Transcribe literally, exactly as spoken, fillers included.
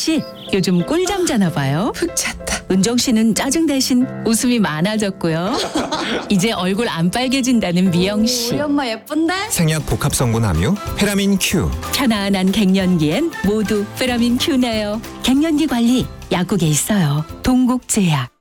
씨 요즘 꿀잠 자나 봐요. 푹 잤다. 은정 씨는 짜증 대신 웃음이 많아졌고요. 이제 얼굴 안 빨개진다는 미영 씨. 우리 엄마 예쁜데? 생약 복합 성분 함유 페라민 Q. 편안한 갱년기엔 모두 페라민 Q네요. 갱년기 관리 약국에 있어요. 동국제약.